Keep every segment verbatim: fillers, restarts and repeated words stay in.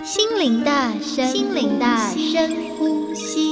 心灵的深心灵的深呼吸。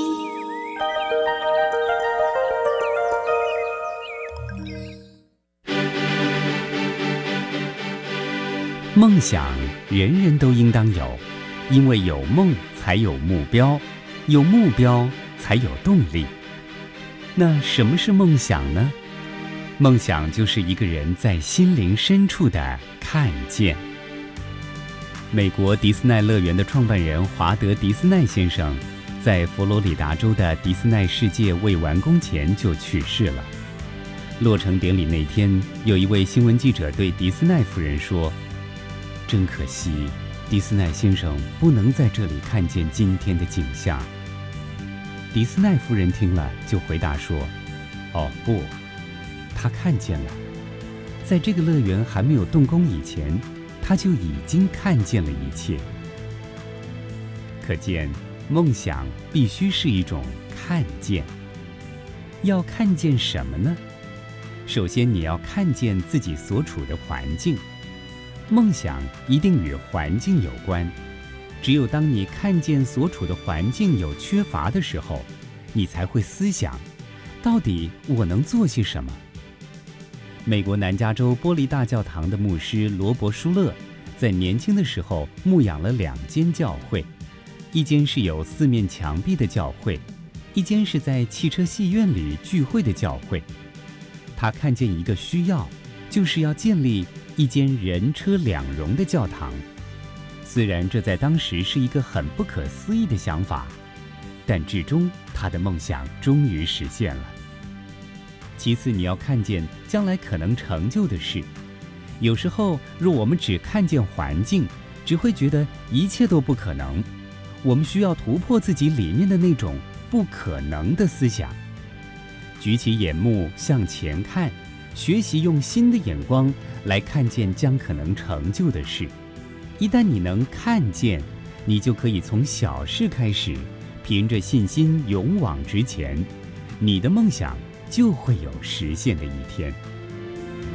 梦想人人都应当有，因为有梦才有目标，有目标才有动力。那什么是梦想呢？梦想就是一个人在心灵深处的看见。美国迪斯奈乐园的创办人华德·迪斯奈先生，在佛罗里达州的迪斯奈世界未完工前就去世了。落成典礼那天，有一位新闻记者对迪斯奈夫人说：“真可惜，迪斯奈先生不能在这里看见今天的景象。”迪斯奈夫人听了就回答说：“哦不，他看见了，在这个乐园还没有动工以前，他就已经看见了一切。”可见，梦想必须是一种看见。要看见什么呢？首先，你要看见自己所处的环境。梦想一定与环境有关。只有当你看见所处的环境有缺乏的时候，你才会思想，到底我能做些什么？美国南加州玻璃大教堂的牧师罗伯·舒勒，在年轻的时候牧养了两间教会，一间是有四面墙壁的教会，一间是在汽车戏院里聚会的教会。他看见一个需要，就是要建立一间人车两容的教堂。虽然这在当时是一个很不可思议的想法，但至终他的梦想终于实现了。其次，你要看见将来可能成就的事。有时候，若我们只看见环境，只会觉得一切都不可能。我们需要突破自己里面的那种不可能的思想，举起眼目向前看，学习用新的眼光来看见将可能成就的事。一旦你能看见，你就可以从小事开始，凭着信心勇往直前，你的梦想就会有实现的一天。